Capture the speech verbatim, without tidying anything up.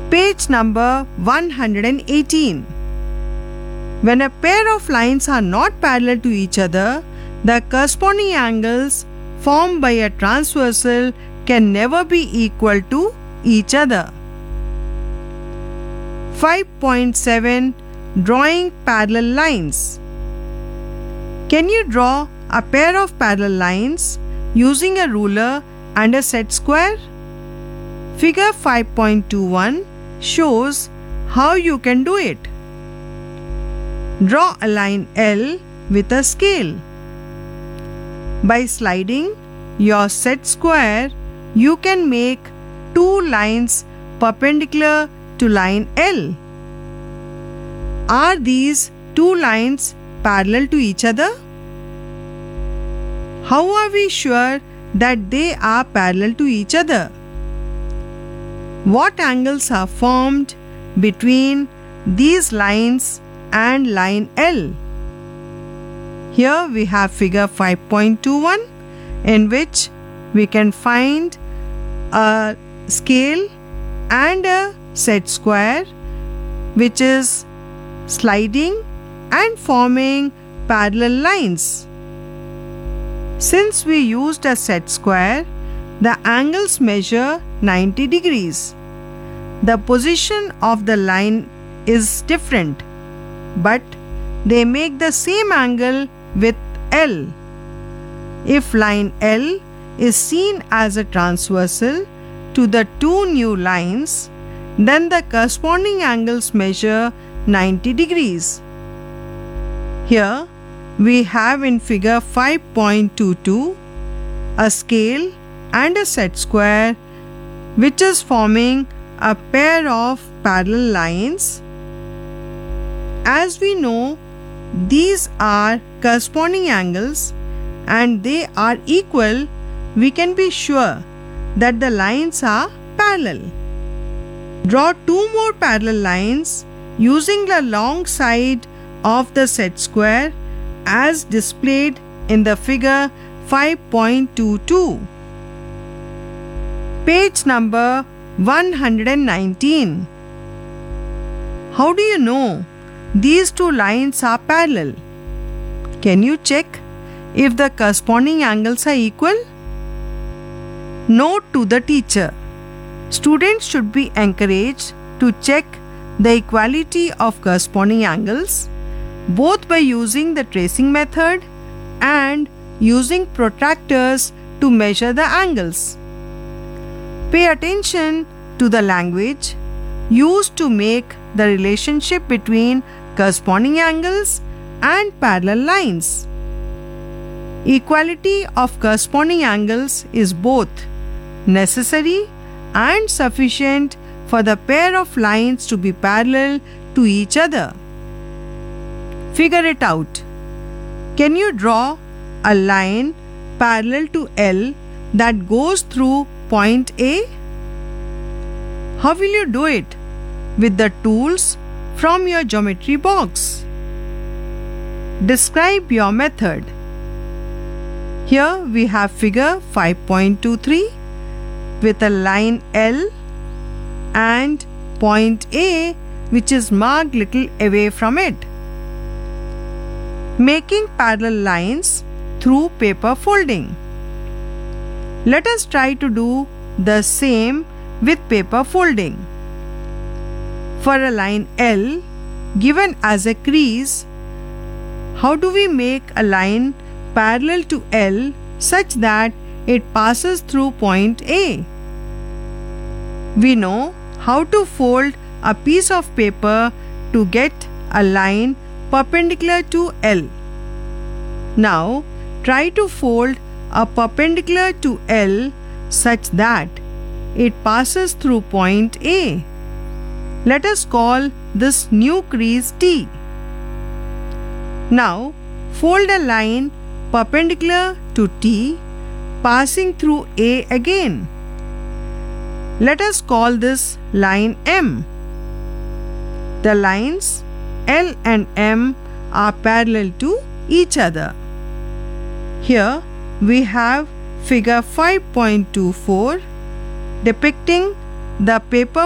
Page number one hundred eighteen. When a pair of lines are not parallel to each other, the corresponding angles formed by a transversal can never be equal to each other. five point seven. Drawing parallel lines. Can you draw a pair of parallel lines using a ruler and a set square? Figure five point two one shows how you can do it. Draw a line L with a scale. By sliding your set square, you can make two lines perpendicular to line L. Are these two lines parallel to each other? How are we sure that they are parallel to each other? What angles are formed between these lines and line L? Here we have figure five point two one, in which we can find a scale and a set square which is sliding and forming parallel lines. Since we used a set square, the angles measure ninety degrees. The position of the line is different, but they make the same angle with L. If line L is seen as a transversal to the two new lines, then the corresponding angles measure ninety degrees. Here we have in figure five point two two a scale and a set square which is forming a pair of parallel lines. As we know, these are corresponding angles and they are equal, we can be sure that the lines are parallel. Draw two more parallel lines using the long side of the set square as displayed in the figure five point two two. Page number one hundred nineteen. How do you know these two lines are parallel? Can you check if the corresponding angles are equal? Note to the teacher: students should be encouraged to check the equality of corresponding angles both by using the tracing method and using protractors to measure the angles. Pay attention to the language used to make the relationship between corresponding angles and parallel lines. Equality of corresponding angles is both necessary and sufficient for the pair of lines to be parallel to each other. Figure it out. Can you draw a line parallel to L that goes through point A? How will you do it? With the tools from your geometry box. Describe your method. Here we have figure five point two three with a line L and point A which is marked little away from it. Making parallel lines through paper folding. Let us try to do the same with paper folding. For a line L given as a crease, how do we make a line parallel to L such that it passes through point A? We know how to fold a piece of paper to get a line perpendicular to L. Now try to fold a perpendicular to L such that it passes through point A. Let us call this new crease T. Now fold a line perpendicular to T passing through A again. Let us call this line M. The lines L and M are parallel to each other. Here we have figure five point two four depicting the paper